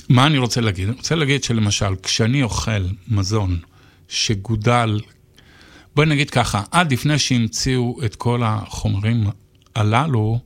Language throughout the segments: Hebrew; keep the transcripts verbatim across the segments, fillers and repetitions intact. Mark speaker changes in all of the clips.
Speaker 1: מה אני רוצה להגיד? אני רוצה להגיד שלמשל, כשאני אוכל מזון שגודל, בואי נגיד ככה, עד לפני שהמציאו את כל החומרים הללו,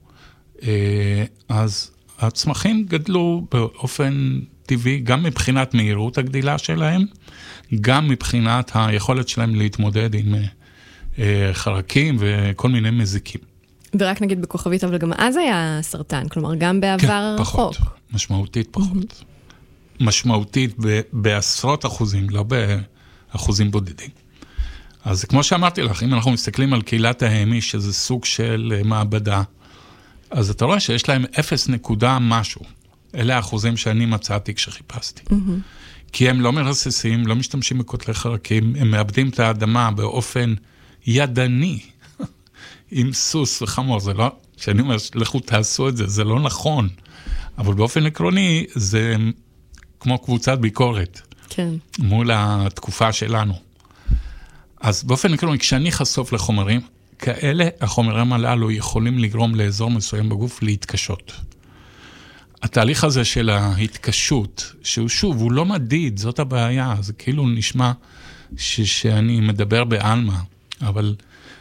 Speaker 1: אז הצמחים גדלו באופן טבעי, גם מבחינת מהירות הגדילה שלהם, גם מבחינת היכולת שלהם להתמודד עם חרקים וכל מיני מזיקים.
Speaker 2: ורק נגיד בכוכבית, אבל גם אז היה סרטן, כלומר גם בעבר
Speaker 1: כן,
Speaker 2: רחוק.
Speaker 1: פחות, משמעותית פחות. Mm-hmm. משמעותית ב- בעשרות אחוזים, לא באחוזים בודדים. אז כמו שאמרתי לך, אם אנחנו מסתכלים על קהילת ההמי, שזה סוג של מעבדה, אז אתה רואה שיש להם אפס נקודה משהו. אלה האחוזים שאני מצאתי כשחיפשתי. Mm-hmm. כי הם לא מרססים, לא משתמשים בקוטלי חרקים, הם מאבדים את האדמה באופן ידני, עם סוס וחמור. זה לא, שאני אומר, לכו תעשו את זה, זה לא נכון. אבל באופן עקרוני, זה כמו קבוצת ביקורת.
Speaker 2: כן.
Speaker 1: מול התקופה שלנו. אז באופן עקרוני, כשאני חשוף לחומרים, כאלה, החומרים הללו יכולים לגרום לאזור מסוים בגוף להתקשות. התהליך הזה של ההתקשות, שהוא שוב, הוא לא מדיד, זאת הבעיה, זה כאילו נשמע ש- שאני מדבר באלמה, אבל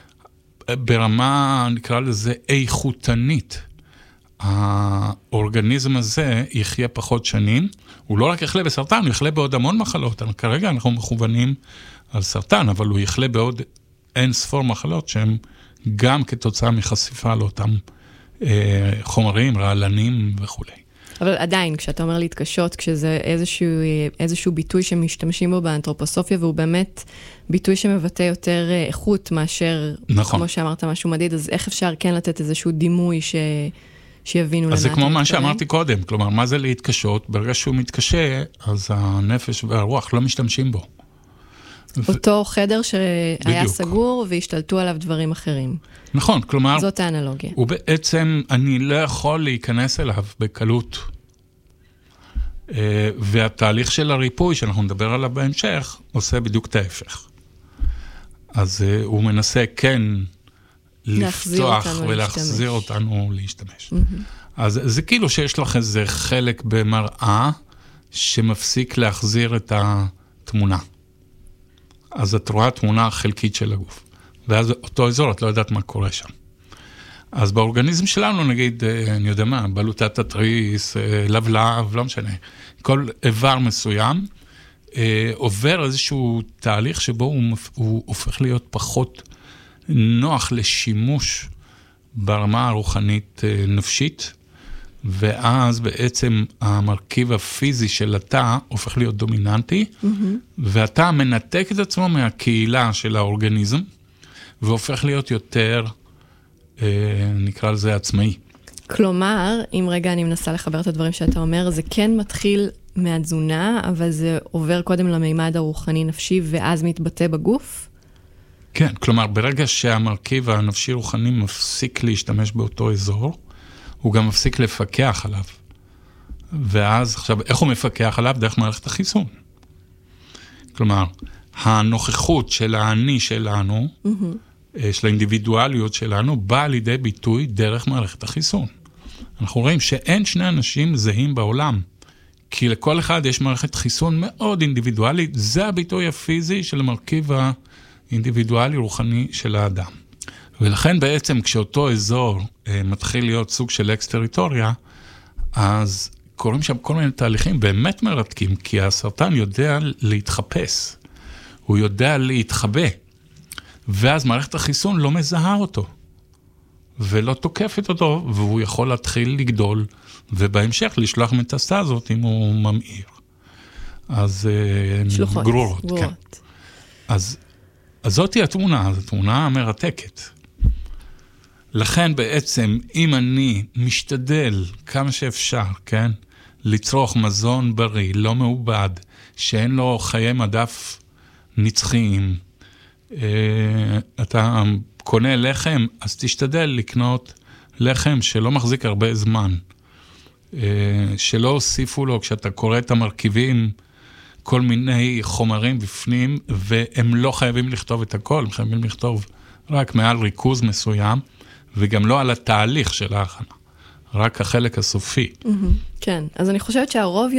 Speaker 1: ברמה, נקרא לזה, איכותנית, האורגניזם הזה יחיה פחות שנים, הוא לא רק יחלה בסרטן, הוא יחלה בעוד המון מחלות, כרגע אנחנו מכוונים על סרטן, אבל הוא יחלה בעוד אין ספור מחלות, שהן גם כתוצאה מחשיפה לאותם אה, חומרים, רעלנים וכו'.
Speaker 2: אבל עדיין, כשאתה אומר להתקשות, כשזה איזשהו, איזשהו ביטוי שמשתמשים בו באנתרופוסופיה, והוא באמת ביטוי שמבטא יותר איכות מאשר,
Speaker 1: נכון.
Speaker 2: כמו שאמרת, משהו מדיד, אז איך אפשר כן לתת איזשהו דימוי ש... שיבינו למה.
Speaker 1: אז זה כמו מה שאמרתי קודם, כלומר, מה זה להתקשות? ברגע שהוא מתקשה, אז הנפש והרוח לא משתמשים בו.
Speaker 2: אותו חדר שהיה
Speaker 1: בדיוק.
Speaker 2: סגור והשתלטו עליו דברים אחרים.
Speaker 1: נכון, כלומר,
Speaker 2: זאת האנלוגיה.
Speaker 1: ובעצם אני לא יכול להיכנס אליו בקלות. והתהליך של הריפוי, שאנחנו נדבר עליו בהמשך, עושה בדיוק את ההפך. אז הוא מנסה כן לפתוח ולהחזיר אותנו להשתמש. Mm-hmm. אז זה כאילו שיש לך איזה חלק במראה שמפסיק להחזיר את התמונה. אז את רואה תמונה חלקית של הגוף. ואז אותו אזור, את לא יודעת מה קורה שם. אז באורגניזם שלנו, נגיד, אני יודע מה, בלוטת התריס, לבלב, לא משנה, כל איבר מסוים, עובר איזשהו תהליך שבו הוא, הוא הופך להיות פחות נוח לשימוש ברמה הרוחנית נפשית, ואז בעצם המרכיב הפיזי של התא הופך להיות דומיננטי, mm-hmm. והתא מנתק את עצמו מהקהילה של האורגניזם, והופך להיות יותר, אה, נקרא לזה עצמאי.
Speaker 2: כלומר, אם רגע אני מנסה לחבר את הדברים שאתה אומר, זה כן מתחיל מהתזונה, אבל זה עובר קודם למימד הרוחני נפשי, ואז מתבטא בגוף?
Speaker 1: כן, כלומר, ברגע שהמרכיב הנפשי רוחני מפסיק להשתמש באותו אזור, הוא גם מפסיק לפקח עליו. ואז, עכשיו, איך הוא מפקח עליו? דרך מערכת החיסון. כלומר, הנוכחות של האני שלנו, mm-hmm. של האינדיבידואליות שלנו, באה לידי ביטוי דרך מערכת החיסון. אנחנו רואים שאין שני אנשים זהים בעולם, כי לכל אחד יש מערכת חיסון מאוד אינדיבידואלית, זה הביטוי הפיזי של המרכיב האינדיבידואלי רוחני של האדם. ולכן בעצם כשאותו אזור אה, מתחיל להיות סוג של אקס-טריטוריה, אז קוראים שם כל מיני תהליכים באמת מרתקים, כי הסרטן יודע להתחפש, הוא יודע להתחבא, ואז מערכת החיסון לא מזהה אותו, ולא תוקפת אותו, והוא יכול להתחיל לגדול, ובהמשך לשלוח מטסטזות אם הוא ממאיר. אז
Speaker 2: שלוחות,
Speaker 1: גרורות,
Speaker 2: גרורות.
Speaker 1: כן. אז, אז זאת היא התמונה, זו תמונה מרתקת. לכן בעצם, אם אני משתדל כמה שאפשר, כן, לצרוך מזון בריא, לא מעובד, שאין לו חיי מדף נצחיים, אתה קונה לחם, אז תשתדל לקנות לחם שלא מחזיק הרבה זמן, שלא הוסיפו לו, כשאתה קורא את המרכיבים, כל מיני חומרים בפנים, והם לא חייבים לכתוב את הכל, הם חייבים לכתוב רק מעל ריכוז מסוים, וגם לא על התהליך של ההכנה, רק החלק הסופי.
Speaker 2: כן, אז אני חושבת שהרוב